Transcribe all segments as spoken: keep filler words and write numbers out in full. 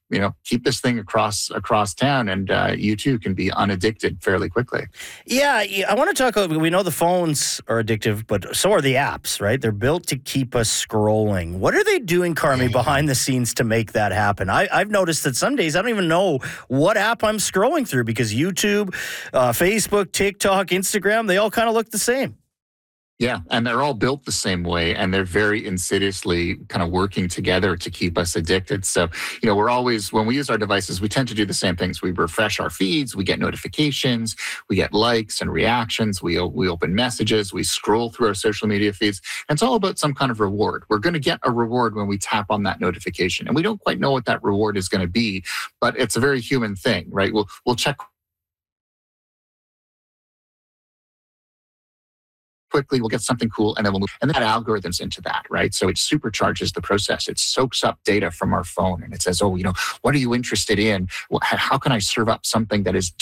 you know, keep this thing across across town, and uh, you too can be unaddicted fairly quickly. Yeah, I want to talk about, we know the phones are addictive, but so are the apps, right? They're built to keep us scrolling. What are they doing, Carmi, behind the scenes to make that happen? I, I've noticed that some days I don't even know what app I'm scrolling through because YouTube, uh, Facebook, TikTok, Instagram, they all kind of look the same. Yeah, and they're all built the same way, and they're very insidiously kind of working together to keep us addicted. So, you know, we're always, when we use our devices, we tend to do the same things. We refresh our feeds, we get notifications, we get likes and reactions, we, we open messages, we scroll through our social media feeds. And it's all about some kind of reward. We're going to get a reward when we tap on that notification, and we don't quite know what that reward is going to be, but it's a very human thing, right? We'll, we'll check quickly, we'll get something cool, and then we'll move. And that algorithms into that, right? So it supercharges the process. It soaks up data from our phone, and it says, oh, you know, what are you interested in? Well, how can I serve up something that is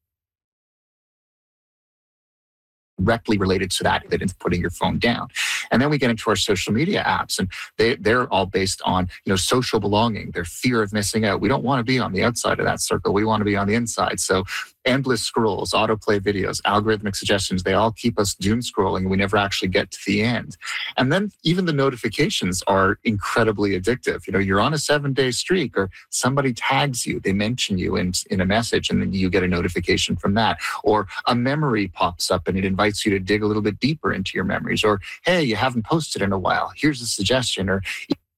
directly related to that, that is putting your phone down? And then we get into our social media apps, and they, they're all based on, you know, social belonging, their fear of missing out. We don't want to be on the outside of that circle. We want to be on the inside. So endless scrolls, autoplay videos, algorithmic suggestions, they all keep us doom scrolling, and we never actually get to the end. And then even the notifications are incredibly addictive. You know, you're on a seven-day streak, or somebody tags you, they mention you in, in a message, and then you get a notification from that. Or a memory pops up, and it invites you to dig a little bit deeper into your memories. Or, hey, you haven't posted in a while, here's a suggestion. Or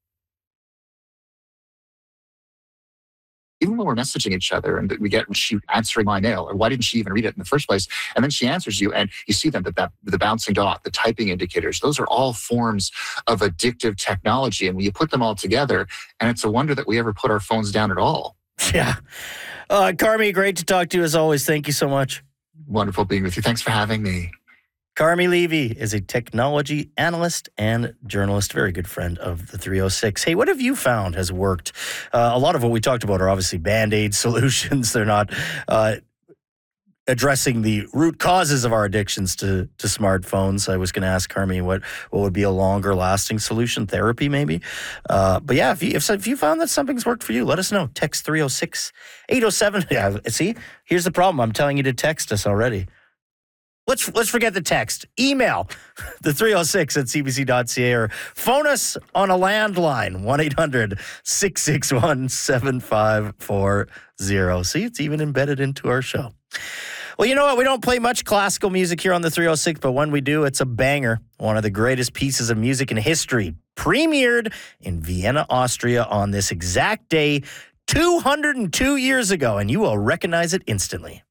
even when we're messaging each other and we get, she answering my mail, or why didn't she even read it in the first place? And then she answers you, and you see them, that, that the bouncing dot, the typing indicators, those are all forms of addictive technology. And when you put them all together, and it's a wonder that we ever put our phones down at all. Yeah. Uh, Carmi, great to talk to you as always. Thank you so much. Wonderful being with you. Thanks for having me. Carmi Levy is a technology analyst and journalist, very good friend of the three oh six. Hey, what have you found has worked? Uh, a lot of what we talked about are obviously Band-Aid solutions. They're not uh, addressing the root causes of our addictions to, to smartphones. I was going to ask Carmi what, what would be a longer lasting solution, therapy maybe. Uh, but yeah, if you, if, if you found that something's worked for you, let us know. Text three oh six, eight oh seven. Yeah, see, here's the problem. I'm telling you to text us already. Let's let's forget the text. Email the three oh six at c b c dot c a, or phone us on a landline, one eight hundred six six one seven five four zero. See, it's even embedded into our show. Well, you know what? We don't play much classical music here on the three oh six, but when we do, it's a banger. One of the greatest pieces of music in history, premiered in Vienna, Austria on this exact day two hundred two years ago, and you will recognize it instantly.